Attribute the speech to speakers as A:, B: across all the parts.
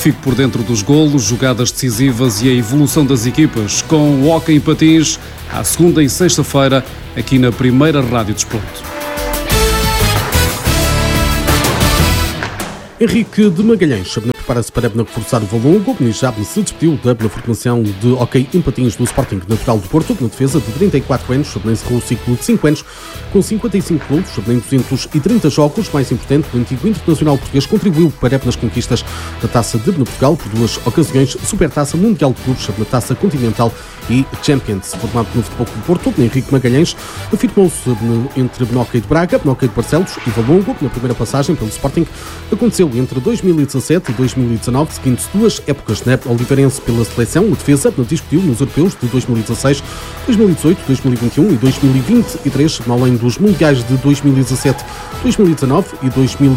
A: Fique por dentro dos golos, jogadas decisivas e a evolução das equipas com o Hóquei em Patins, à segunda e sexta-feira, aqui na primeira Rádio Desporto.
B: Henrique de Magalhães prepara-se para reforçar o Valongo e já se despediu da formação de hóquei em patins do Sporting Natural do Porto, na defesa de 34 anos, encerrou o ciclo de 5 anos, com 55 golos, em 230 jogos. Mais importante, o antigo internacional português contribuiu para as conquistas da Taça de Portugal por 2 ocasiões, Supertaça Mundial de Clubes, na Taça Continental e Champions. Formado no Futebol Clube do Porto, Henrique Magalhães afirmou-se entre Hóquei de Braga, Hóquei de Barcelos e Valongo. Na primeira passagem pelo Sporting aconteceu entre 2017 e 2019, seguindo-se 2 épocas na Oliveirense pela seleção. O defesa discutiu nos europeus de 2016, 2018, 2021 e 2023, além dos mundiais de 2017, 2019 e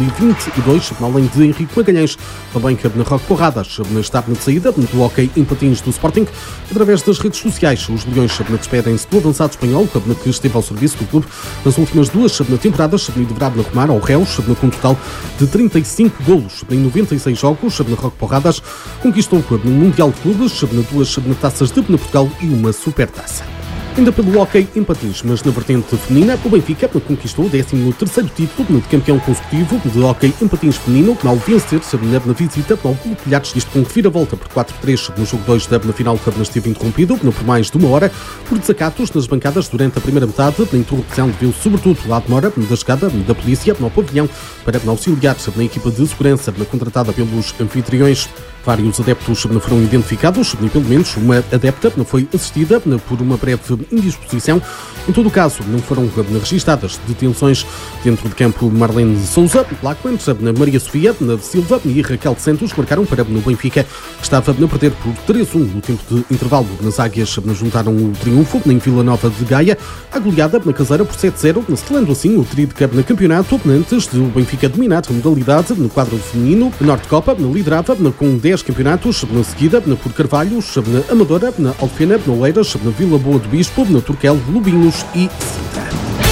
B: 2022, além de Henrique Magalhães. Também que na Roque Porradas está na saída do hóquei em patins do Sporting. Através das redes sociais, os Leões despedem-se do avançado espanhol, que esteve ao serviço do clube nas últimas 2 temporadas e deverá arrumar ao Reus com um total de 35 golos em 96 jogos. Na Roque Porradas conquistou o Mundial de Clubes, 2 taças de Portugal e uma Supertaça. Ainda pelo hóquei em patins, mas na vertente feminina, o Benfica conquistou o 13º título de campeão consecutivo de hóquei em patins feminino, ao vencer na visita ao Clube Pilhares, isto com reviravolta por 4-3 no jogo 2 da final, que esteve interrompido por mais de 1 hora por desacatos nas bancadas durante a primeira metade. A interrupção deveu sobretudo à demora da chegada da polícia ao pavilhão para auxiliar na equipa de segurança contratada pelos anfitriões. Vários adeptos foram identificados e pelo menos uma adepta foi assistida por uma breve indisposição. Em todo o caso, não foram registadas detenções dentro de campo. Marlene Souza, Blackman, Maria Sofia Silva e Raquel Santos marcaram para o Benfica, que estava a perder por 3-1 no tempo de intervalo. Nas águias juntaram o triunfo em Vila Nova de Gaia, a goleada na caseira por 7-0, selando assim o tríplice no campeonato, antes de o Benfica dominar a modalidade no quadro feminino. A Norte Copa liderava com 10 campeonatos, na seguida por Carvalhos, na Amadora, na Alfena, na Oeiras, na Vila Boa do Bispo, na Turquel, Lubinhos e Sintra.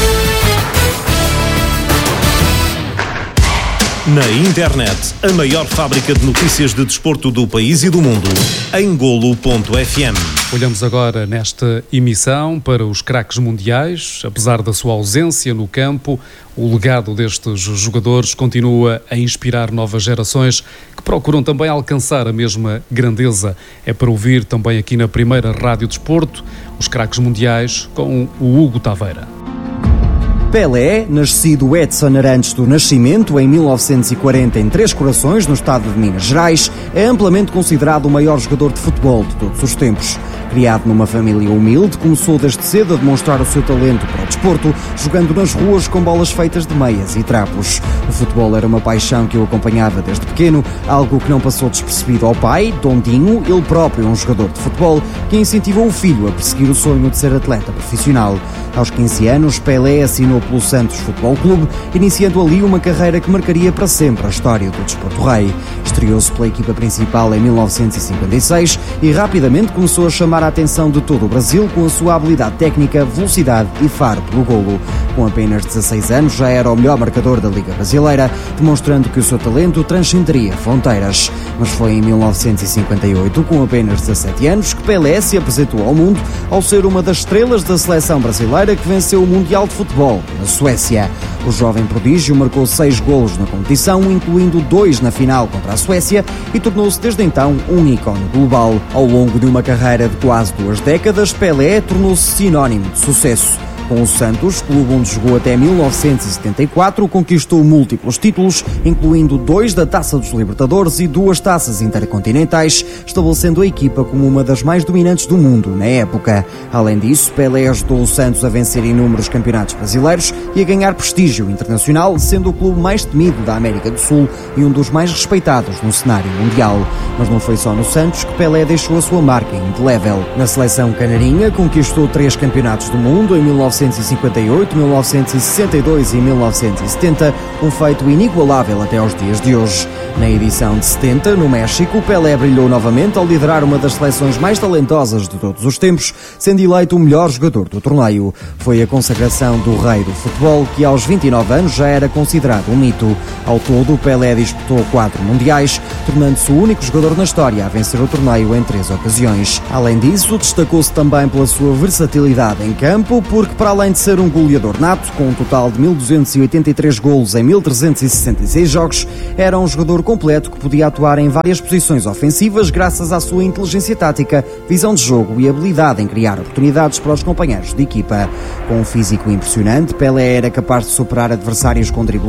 C: Na internet, a maior fábrica de notícias de desporto do país e do mundo, em golo.fm.
A: Olhamos agora nesta emissão para os craques mundiais. Apesar da sua ausência no campo, o legado destes jogadores continua a inspirar novas gerações que procuram também alcançar a mesma grandeza. É para ouvir também aqui na primeira Rádio Desporto, os craques mundiais com o Hugo Taveira.
D: Pelé, nascido Edson Arantes do Nascimento em 1940 em Três Corações, no estado de Minas Gerais, é amplamente considerado o maior jogador de futebol de todos os tempos. Criado numa família humilde, começou desde cedo a demonstrar o seu talento para o desporto, jogando nas ruas com bolas feitas de meias e trapos. O futebol era uma paixão que o acompanhava desde pequeno, algo que não passou despercebido ao pai, Dondinho, ele próprio um jogador de futebol, que incentivou o filho a perseguir o sonho de ser atleta profissional. Aos 15 anos, Pelé assinou pelo Santos Futebol Clube, iniciando ali uma carreira que marcaria para sempre a história do desporto rei. Estreou-se pela equipa principal em 1956 e rapidamente começou a chamar a atenção de todo o Brasil com a sua habilidade técnica, velocidade e faro pelo golo. Com apenas 16 anos já era o melhor marcador da Liga Brasileira, demonstrando que o seu talento transcenderia fronteiras. Mas foi em 1958, com apenas 17 anos, que Pelé se apresentou ao mundo ao ser uma das estrelas da seleção brasileira que venceu o Mundial de Futebol na Suécia. O jovem prodígio marcou 6 golos na competição, incluindo 2 na final contra a Suécia, e tornou-se desde então um ícone global. Ao longo de uma carreira de quase 2 décadas, Pelé tornou-se sinónimo de sucesso. Com o Santos, clube onde jogou até 1974, conquistou múltiplos títulos, incluindo 2 da Taça dos Libertadores e 2 taças intercontinentais, estabelecendo a equipa como uma das mais dominantes do mundo na época. Além disso, Pelé ajudou o Santos a vencer inúmeros campeonatos brasileiros e a ganhar prestígio internacional, sendo o clube mais temido da América do Sul e um dos mais respeitados no cenário mundial. Mas não foi só no Santos que Pelé deixou a sua marca indelével. Na seleção canarinha, conquistou 3 campeonatos do mundo em 1958, 1962 e 1970, um feito inigualável até aos dias de hoje. Na edição de 70, no México, Pelé brilhou novamente ao liderar uma das seleções mais talentosas de todos os tempos, sendo eleito o melhor jogador do torneio. Foi a consagração do rei do futebol, que aos 29 anos já era considerado um mito. Ao todo, Pelé disputou 4 mundiais, tornando-se o único jogador na história a vencer o torneio em 3 ocasiões. Além disso, destacou-se também pela sua versatilidade em campo, porque para além de ser um goleador nato, com um total de 1.283 golos em 1.366 jogos, era um jogador completo que podia atuar em várias posições ofensivas graças à sua inteligência tática, visão de jogo e habilidade em criar oportunidades para os companheiros de equipa. Com um físico impressionante, Pelé era capaz de superar adversários com dribles